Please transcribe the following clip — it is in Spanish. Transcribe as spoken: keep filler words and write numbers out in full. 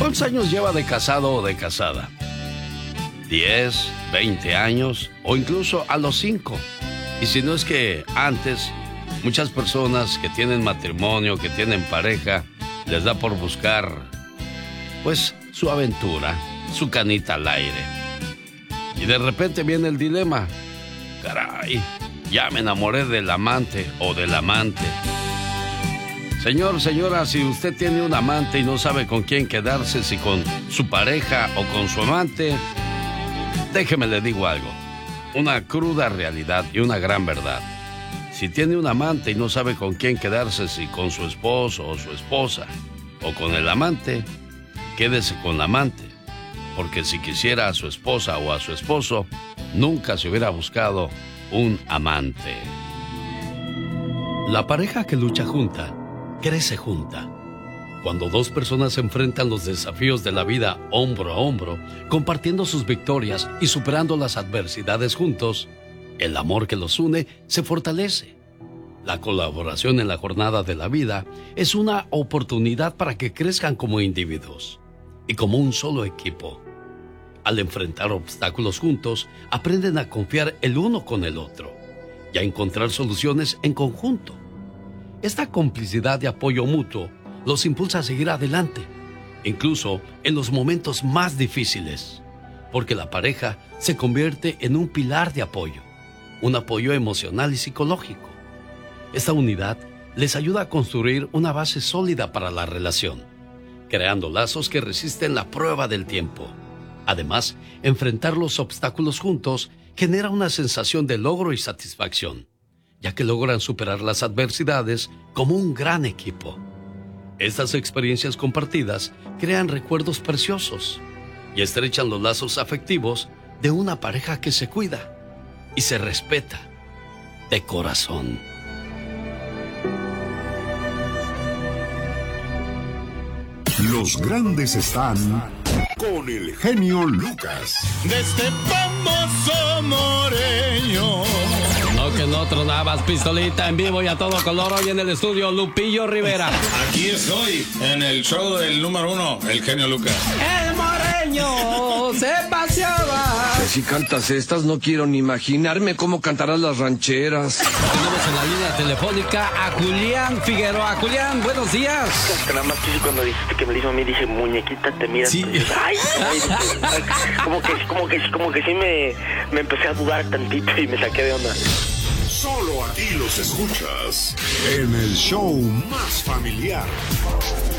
¿Cuántos años lleva de casado o de casada? ¿diez, veinte años o incluso a los cinco? Y si no es que antes, muchas personas que tienen matrimonio, que tienen pareja, les da por buscar, pues, su aventura, su canita al aire. Y de repente viene el dilema. Caray, ya me enamoré del amante o del amante. Señor, señora, si usted tiene un amante y no sabe con quién quedarse, si con su pareja o con su amante, déjeme le digo algo. Una cruda realidad y una gran verdad. Si tiene un amante y no sabe con quién quedarse, si con su esposo o su esposa, o con el amante, quédese con la amante. Porque si quisiera a su esposa o a su esposo, nunca se hubiera buscado un amante. La pareja que lucha junta, crece junta. Cuando dos personas enfrentan los desafíos de la vida hombro a hombro, compartiendo sus victorias y superando las adversidades juntos, el amor que los une se fortalece. La colaboración en la jornada de la vida es una oportunidad para que crezcan como individuos y como un solo equipo. Al enfrentar obstáculos juntos, aprenden a confiar el uno con el otro y a encontrar soluciones en conjunto. Esta complicidad y apoyo mutuo los impulsa a seguir adelante, incluso en los momentos más difíciles, porque la pareja se convierte en un pilar de apoyo, un apoyo emocional y psicológico. Esta unidad les ayuda a construir una base sólida para la relación, creando lazos que resisten la prueba del tiempo. Además, enfrentar los obstáculos juntos genera una sensación de logro y satisfacción, ya que logran superar las adversidades como un gran equipo. Estas experiencias compartidas crean recuerdos preciosos y estrechan los lazos afectivos de una pareja que se cuida y se respeta de corazón. Los grandes están con el genio Lucas. De este famoso Moreño. No, que no tronabas, pistolita en vivo y a todo color hoy en el estudio Lupillo Rivera. Aquí estoy, en el show del número uno, el genio Lucas. El Moreño se paseaba. Si cantas estas, no quiero ni imaginarme cómo cantarás las rancheras. Tenemos en la línea telefónica a Julián Figueroa. Julián, buenos días. Nada más que cuando dijiste que me lo hizo a mí, dije, muñequita, te miras. Sí. Ay, ay, ay, como que, como que, como que sí me, me empecé a dudar tantito y me saqué de onda. Solo aquí los escuchas en el show más familiar.